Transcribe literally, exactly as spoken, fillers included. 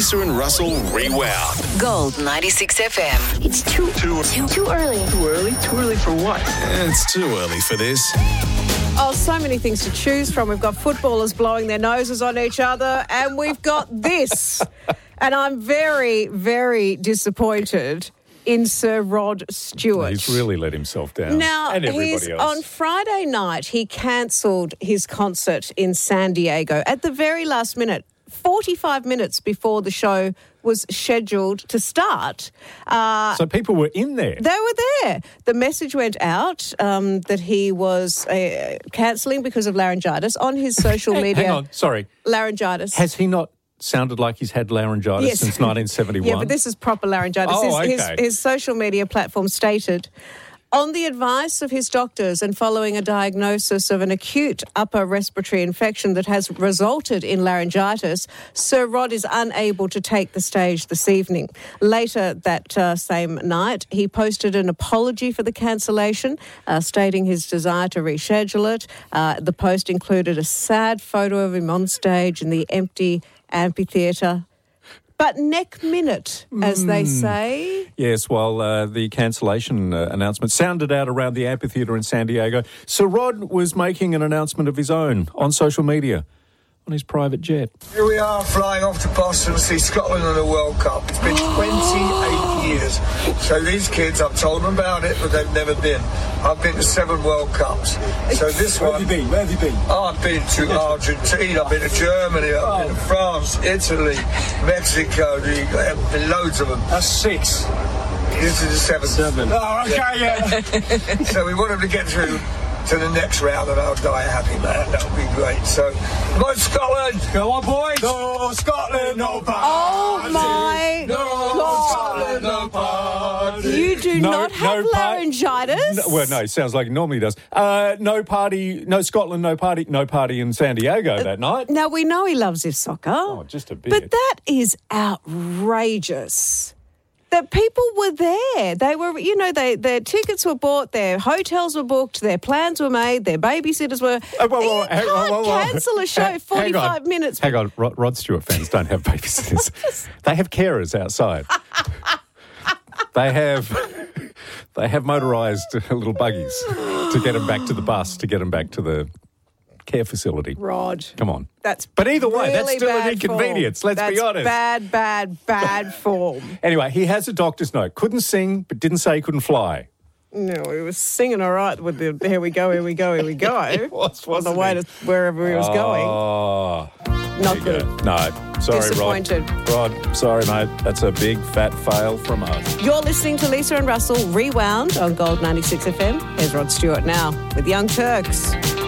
Lisa and Russell Rewound. Gold ninety-six F M. It's too, Too, too, too early. Too early? Too early for what? it's too early for this. Oh, so many things to choose from. We've got footballers blowing their noses on each other, and we've got this. And I'm very, very disappointed in Sir Rod Stewart. He's really let himself down. Now, and everybody he's, else. on Friday night, he cancelled his concert in San Diego at the very last minute, forty-five minutes before the show was scheduled to start. Uh, so people were in there. They were there. The message went out um, that he was uh, cancelling because of laryngitis on his social Hey, media. Hang on, sorry. Laryngitis. Has he not sounded like he's had laryngitis Yes. since nineteen seventy-one? Yeah, but this is proper laryngitis. Oh, his, okay. his, his social media platform stated, on the advice of his doctors and following a diagnosis of an acute upper respiratory infection that has resulted in laryngitis, Sir Rod is unable to take the stage this evening. Later that uh, same night, he posted an apology for the cancellation, uh, stating his desire to reschedule it. Uh, the post included a sad photo of him on stage in the empty amphitheatre. But neck minute, as they say. Yes, while uh, the cancellation uh, announcement sounded out around the amphitheatre in San Diego, Sir Rod was making an announcement of his own on social media on his private jet. Here we are flying off to Boston to see Scotland in the World Cup. It's been twenty-eight years. So these kids, I've told them about it, but they've never been. I've been to seven World Cups. So this Where one... have you been? Where have you been? Oh, I've been to Argentina, I've been to Germany, I've been to France, Italy, Mexico, the, uh, loads of them. That's six. This is the seventh. Seven. Oh, okay, yeah. So we want them to get through to the next round and I'll die a happy man. That would be great. So, come on, Scotland! Go on, boys. No, Scotland, no party. Oh, my No, God. Scotland, no party. You do No- not have no par- laryngitis? No, well, no, it sounds like it normally does. Uh, no party, no Scotland, no party, no party in San Diego that night. Now, we know he loves his soccer. Oh, just a bit. But that is outrageous. That people were there. They were, you know, they their tickets were bought, their hotels were booked, their plans were made, their babysitters were... Oh, whoa, whoa, you hang- can't whoa, whoa, whoa. cancel a show Hang- hang forty-five on. minutes. Hang on, Rod, Rod Stewart fans don't have babysitters. They have carers outside. They have... They have motorised little buggies to get them back to the bus, to get them back to the care facility. Rod. Come on. That's But either way, that's really still an bad inconvenience, form. let's be That's honest. bad, bad, bad form. Anyway, he has a doctor's note. Couldn't sing, but didn't say he couldn't fly. No, he was singing all right with the here we go, here we go, here we go. He was, on wasn't the way he? to wherever he was going. Oh, Not there you good. go. No, sorry, Disappointed. Rod. Rod, sorry, mate. That's a big fat fail from us. You're listening to Lisa and Russell Rewound on Gold ninety-six F M. Here's Rod Stewart now with Young Turks.